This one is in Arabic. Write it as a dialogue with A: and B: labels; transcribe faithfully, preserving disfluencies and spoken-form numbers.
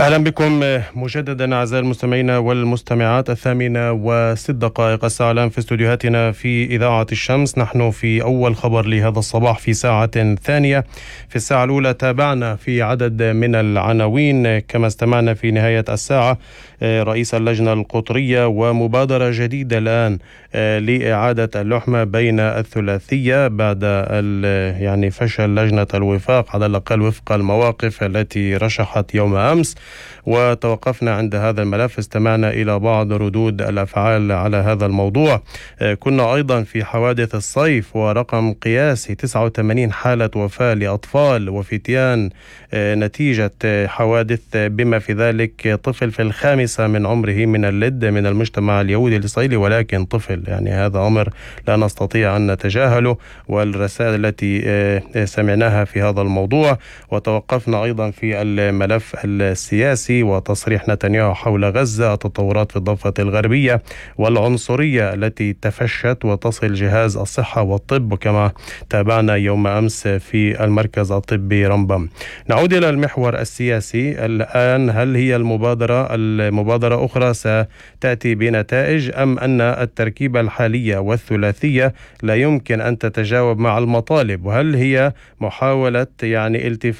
A: أهلا بكم مجددا أعزائي المستمعين والمستمعات. الثامنة وست دقائق الساعة الآن في استوديوهاتنا في إذاعة الشمس. نحن في أول خبر لهذا الصباح في ساعة ثانية. في الساعة الأولى تابعنا في عدد من العناوين، كما استمعنا في نهاية الساعة رئيس اللجنة القطرية ومبادرة جديدة الآن لإعادة اللحمة بين الثلاثية بعد يعني فشل لجنة الوفاق على الأقل وفق المواقف التي رشحت يوم أمس. وتوقفنا عند هذا الملف، استمعنا إلى بعض ردود الأفعال على هذا الموضوع. كنا أيضا في حوادث الصيف ورقم قياسي تسعة وثمانين حالة وفاة لأطفال وفتيان نتيجة حوادث، بما في ذلك طفل في الخامسة من عمره من اللد من المجتمع اليهودي الإسرائيلي، ولكن طفل، يعني هذا أمر لا نستطيع أن نتجاهله، والرسائل التي سمعناها في هذا الموضوع. وتوقفنا أيضا في الملف السياسي وتصريح نتنياهو حول غزة، التطورات في الضفة الغربية والعنصرية التي تفشت وتصل جهاز الصحة والطب، كما تابعنا يوم أمس في المركز الطبي رمبم. نعود إلى المحور السياسي الآن. هل هي المبادرة المبادرة أخرى ستأتي بنتائج، أم أن التركيبة الحالية والثلاثية لا يمكن أن تتجاوب مع المطالب؟ وهل هي محاولة يعني التفاف